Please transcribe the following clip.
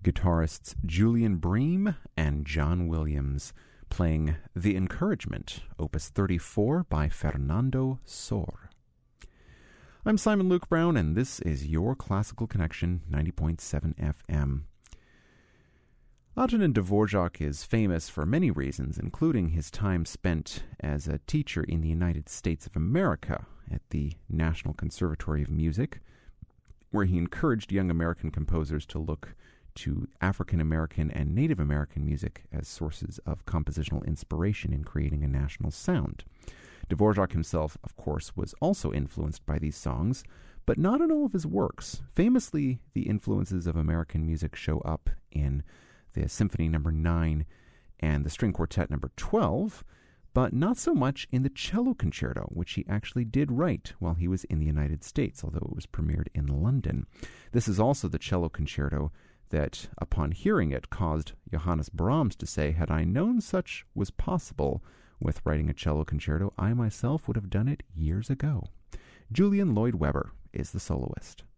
guitarists Julian Bream and John Williams, playing The Encouragement, Opus 34 by Fernando Sor. I'm Simon Luke Brown, and this is your Classical Connection 90.7 FM. Antonin Dvorak is famous for many reasons, including his time spent as a teacher in the United States of America at the National Conservatory of Music, where he encouraged young American composers to look to African American and Native American music as sources of compositional inspiration in creating a national sound. Dvorak himself, of course, was also influenced by these songs, but not in all of his works. Famously, the influences of American music show up in the Symphony No. 9 and the String Quartet No. 12, but not so much in the Cello Concerto, which he actually did write while he was in the United States, although it was premiered in London. This is also the Cello Concerto that, upon hearing it, caused Johannes Brahms to say, "Had I known such was possible with writing a cello concerto, I myself would have done it years ago." Julian Lloyd Webber is the soloist.